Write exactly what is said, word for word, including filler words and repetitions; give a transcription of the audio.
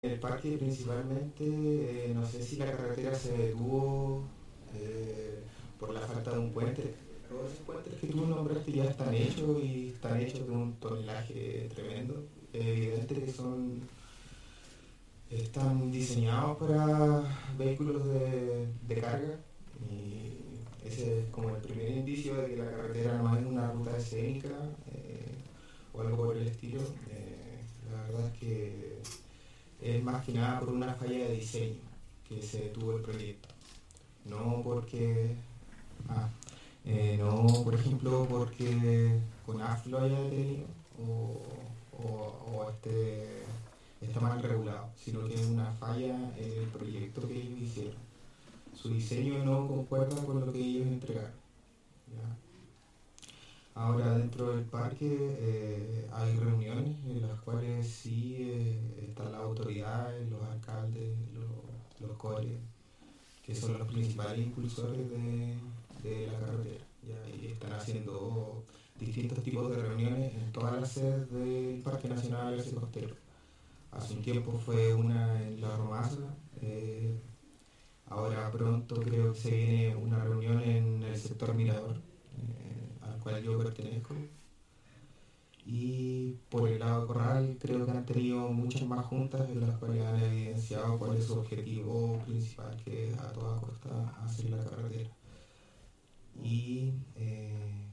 En el parque principalmente, eh, no sé si la carretera se detuvo eh, por la falta de un puente. Todos esos puentes que tú nombraste ya están hechos y están hechos de un tonelaje tremendo. Es evidente que son, están diseñados para vehículos de, de carga y ese es como el primer indicio de que la carretera no es una ruta escénica eh, o algo por el estilo. Eh, la verdad es que es más que nada por una falla de diseño que se detuvo el proyecto. No porque, ah, eh, no por ejemplo porque CONAF lo haya detenido o, o, o esté, está mal regulado, sino que es una falla en el proyecto que ellos hicieron. Su diseño no concuerda con lo que ellos entregaron. ¿Ya? Ahora dentro del parque eh, hay reuniones en las cuales sí eh, están las autoridades, los alcaldes, los, los core, que son los principales impulsores de, de la carretera. ¿Ya? Y están haciendo distintos tipos de reuniones en todas las sedes del Parque Nacional Arce Costero. Hace un tiempo fue una en La Romasa, eh, ahora pronto creo que se viene una reunión en el sector Mirador, eh, al cual yo pertenezco. Y por el lado de Corral creo que han tenido muchas más juntas en las cuales han evidenciado cuál es su objetivo principal, que es a toda costa hacer la carretera. Y eh,